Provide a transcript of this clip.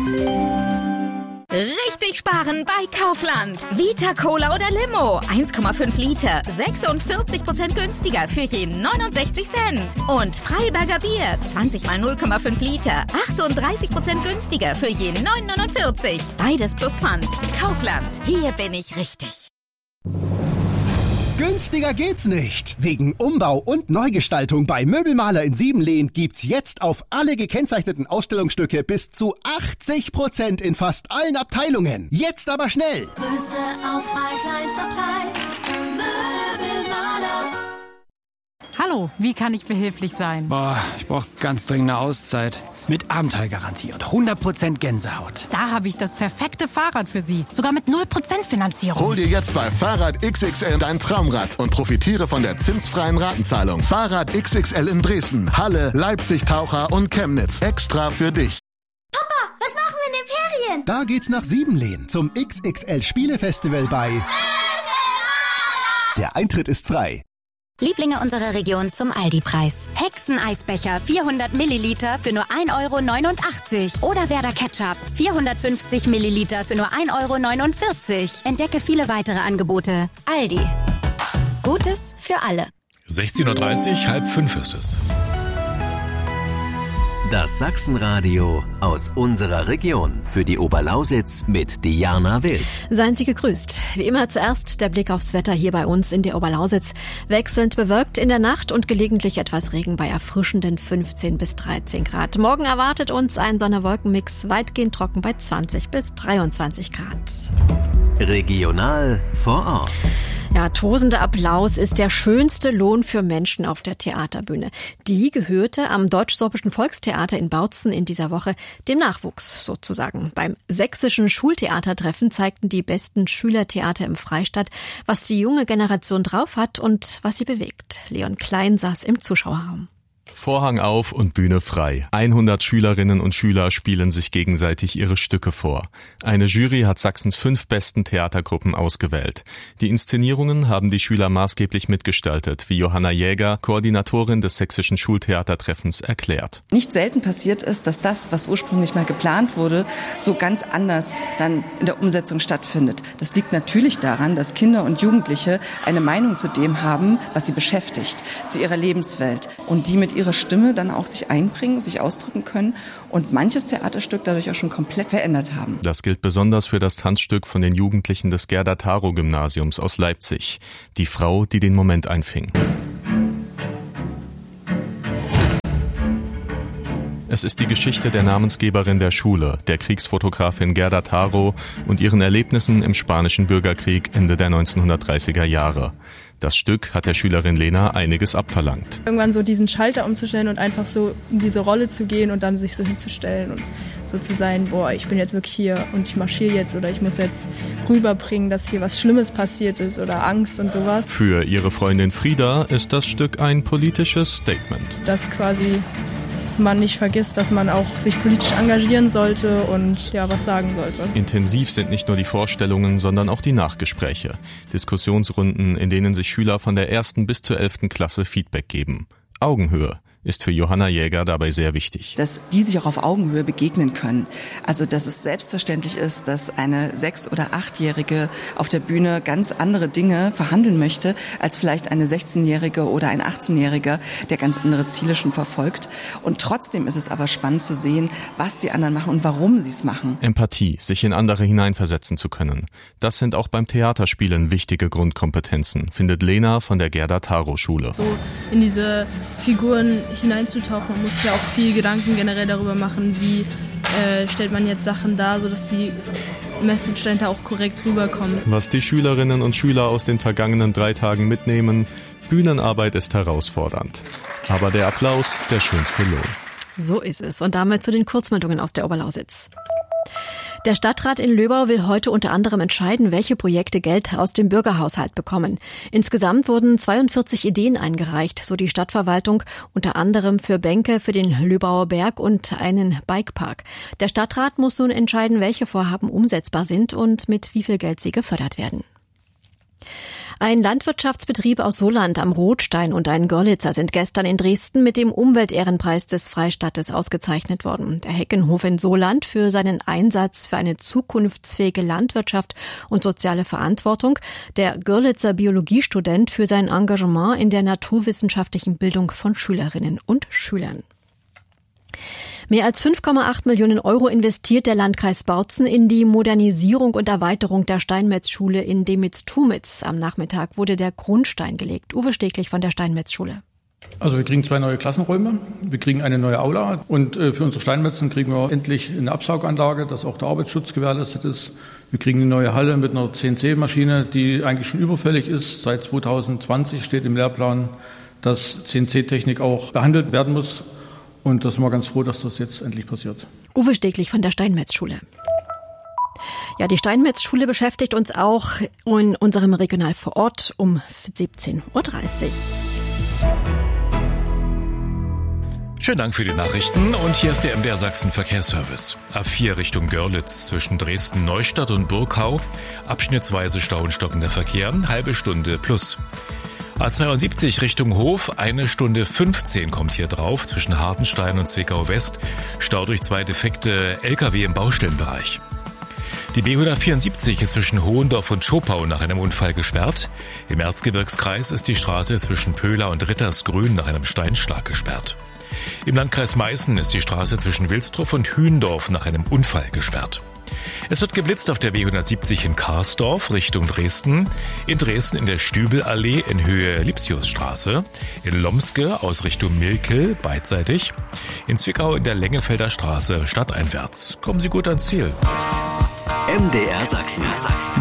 Richtig sparen bei Kaufland. Vita Cola oder Limo. 1,5 Liter. 46% günstiger für je 69 Cent. Und Freiberger Bier. 20 mal 0,5 Liter. 38% günstiger für je 9,49. Beides plus Pfand. Kaufland. Hier bin ich richtig. Günstiger geht's nicht. Wegen Umbau und Neugestaltung bei Möbelmaler in Siebenlehn gibt's jetzt auf alle gekennzeichneten Ausstellungsstücke bis zu 80% in fast allen Abteilungen. Jetzt aber schnell. Größte Auswahl, kleinster Preis. Möbelmaler. Hallo, wie kann ich behilflich sein? Ich brauche ganz dringend eine Auszeit. Mit Abenteuergarantie und 100% Gänsehaut. Da habe ich das perfekte Fahrrad für Sie. Sogar mit 0% Finanzierung. Hol dir jetzt bei Fahrrad XXL dein Traumrad und profitiere von der zinsfreien Ratenzahlung. Fahrrad XXL in Dresden, Halle, Leipzig, Taucher und Chemnitz. Extra für dich. Papa, was machen wir in den Ferien? Da geht's nach Siebenlehn zum XXL Spielefestival bei Der Eintritt ist frei. Lieblinge unserer Region zum Aldi-Preis. Hexeneisbecher 400 Milliliter für nur 1,89 €. Oder Werder Ketchup 450 Milliliter für nur 1,49 €. Entdecke viele weitere Angebote. Aldi. Gutes für alle. 16:30 Uhr, 4:30 ist es. Das Sachsenradio aus unserer Region. Für die Oberlausitz mit Diana Wild. Seien Sie gegrüßt. Wie immer zuerst der Blick aufs Wetter hier bei uns in der Oberlausitz. Wechselnd bewölkt in der Nacht und gelegentlich etwas Regen bei erfrischenden 15 bis 13 Grad. Morgen erwartet uns ein Sonne-Wolken-Mix, weitgehend trocken bei 20 bis 23 Grad. Regional vor Ort. Ja, tosender Applaus ist der schönste Lohn für Menschen auf der Theaterbühne. Die gehörte am Deutsch-Sorbischen Volkstheater in Bautzen in dieser Woche dem Nachwuchs sozusagen. Beim sächsischen Schultheatertreffen zeigten die besten Schülertheater im Freistaat, was die junge Generation drauf hat und was sie bewegt. Leon Klein saß im Zuschauerraum. Vorhang auf und Bühne frei. 100 Schülerinnen und Schüler spielen sich gegenseitig ihre Stücke vor. Eine Jury hat Sachsens 5 besten Theatergruppen ausgewählt. Die Inszenierungen haben die Schüler maßgeblich mitgestaltet, wie Johanna Jäger, Koordinatorin des sächsischen Schultheatertreffens, erklärt. Nicht selten passiert ist, dass das, was ursprünglich mal geplant wurde, so ganz anders dann in der Umsetzung stattfindet. Das liegt natürlich daran, dass Kinder und Jugendliche eine Meinung zu dem haben, was sie beschäftigt, zu ihrer Lebenswelt und die mit ihrer Stimme dann auch sich einbringen, sich ausdrücken können und manches Theaterstück dadurch auch schon komplett verändert haben. Das gilt besonders für das Tanzstück von den Jugendlichen des Gerda-Taro-Gymnasiums aus Leipzig. Die Frau, die den Moment einfing. Es ist die Geschichte der Namensgeberin der Schule, der Kriegsfotografin Gerda Taro und ihren Erlebnissen im Spanischen Bürgerkrieg Ende der 1930er Jahre. Das Stück hat der Schülerin Lena einiges abverlangt. Irgendwann so diesen Schalter umzustellen und einfach so in diese Rolle zu gehen und dann sich so hinzustellen und so zu sein, ich bin jetzt wirklich hier und ich marschiere jetzt oder ich muss jetzt rüberbringen, dass hier was Schlimmes passiert ist oder Angst und sowas. Für ihre Freundin Frieda ist das Stück ein politisches Statement. Dass quasi man nicht vergisst, dass man auch sich politisch engagieren sollte und was sagen sollte. Intensiv sind nicht nur die Vorstellungen, sondern auch die Nachgespräche. Diskussionsrunden, in denen sich Schüler von der 1. bis zur 11. Klasse Feedback geben. Augenhöhe ist für Johanna Jäger dabei sehr wichtig. Dass die sich auch auf Augenhöhe begegnen können. Also dass es selbstverständlich ist, dass eine 6- oder 8-Jährige auf der Bühne ganz andere Dinge verhandeln möchte, als vielleicht eine 16-Jährige oder ein 18-Jähriger, der ganz andere Ziele schon verfolgt. Und trotzdem ist es aber spannend zu sehen, was die anderen machen und warum sie es machen. Empathie, sich in andere hineinversetzen zu können. Das sind auch beim Theaterspielen wichtige Grundkompetenzen, findet Lena von der Gerda-Taro-Schule. So in diese Figuren hineinzutauchen. Man muss ja auch viel Gedanken generell darüber machen, wie stellt man jetzt Sachen dar, sodass die Message dahinter auch korrekt rüberkommt. Was die Schülerinnen und Schüler aus den vergangenen 3 Tagen mitnehmen: Bühnenarbeit ist herausfordernd. Aber der Applaus der schönste Lohn. So ist es. Und damit zu den Kurzmeldungen aus der Oberlausitz. Der Stadtrat in Löbau will heute unter anderem entscheiden, welche Projekte Geld aus dem Bürgerhaushalt bekommen. Insgesamt wurden 42 Ideen eingereicht, so die Stadtverwaltung, unter anderem für Bänke für den Löbauer Berg und einen Bikepark. Der Stadtrat muss nun entscheiden, welche Vorhaben umsetzbar sind und mit wie viel Geld sie gefördert werden. Ein Landwirtschaftsbetrieb aus Soland am Rotstein und ein Görlitzer sind gestern in Dresden mit dem Umweltehrenpreis des Freistaates ausgezeichnet worden. Der Heckenhof in Soland für seinen Einsatz für eine zukunftsfähige Landwirtschaft und soziale Verantwortung. Der Görlitzer Biologiestudent für sein Engagement in der naturwissenschaftlichen Bildung von Schülerinnen und Schülern. Mehr als 5,8 Millionen Euro investiert der Landkreis Bautzen in die Modernisierung und Erweiterung der Steinmetzschule in Demitz-Tumitz. Am Nachmittag wurde der Grundstein gelegt. Uwe Steglich von der Steinmetzschule. Also wir kriegen 2 neue Klassenräume, wir kriegen eine neue Aula und für unsere Steinmetzen kriegen wir endlich eine Absauganlage, dass auch der Arbeitsschutz gewährleistet ist. Wir kriegen eine neue Halle mit einer CNC-Maschine, die eigentlich schon überfällig ist. Seit 2020 steht im Lehrplan, dass CNC-Technik auch behandelt werden muss. Und da sind wir ganz froh, dass das jetzt endlich passiert. Uwe Steglich von der Steinmetzschule. Ja, die Steinmetzschule beschäftigt uns auch in unserem Regional vor Ort um 17.30 Uhr. Schönen Dank für die Nachrichten und hier ist der MDR Sachsen Verkehrsservice. A4 Richtung Görlitz zwischen Dresden-Neustadt und Burgau. Abschnittsweise Stau und stockender Verkehr, halbe Stunde plus. A72 Richtung Hof, 1 Stunde 15 kommt hier drauf, zwischen Hartenstein und Zwickau West. Stau durch 2 defekte Lkw im Baustellenbereich. Die B174 ist zwischen Hohendorf und Schopau nach einem Unfall gesperrt. Im Erzgebirgskreis ist die Straße zwischen Pöhler und Rittersgrün nach einem Steinschlag gesperrt. Im Landkreis Meißen ist die Straße zwischen Wilsdorf und Hühendorf nach einem Unfall gesperrt. Es wird geblitzt auf der B170 in Karsdorf Richtung Dresden, in Dresden in der Stübelallee in Höhe Lipsiusstraße, in Lomske aus Richtung Milkel beidseitig, in Zwickau in der Lengefelder Straße stadteinwärts. Kommen Sie gut ans Ziel. MDR Sachsen.